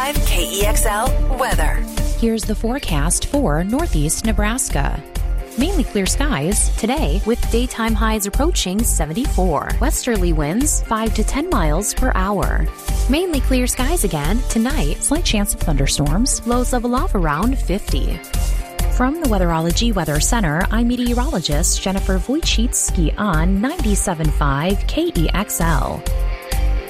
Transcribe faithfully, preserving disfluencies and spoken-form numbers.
five K E X L weather. Here's the forecast for Northeast Nebraska. Mainly clear skies today with daytime highs approaching seventy-four. Westerly winds five to ten miles per hour. Mainly clear skies again tonight. Slight chance of thunderstorms. Lows level off around fifty. From the Weatherology Weather Center, I'm meteorologist Jennifer Wojcicki on ninety-seven point five K E X L.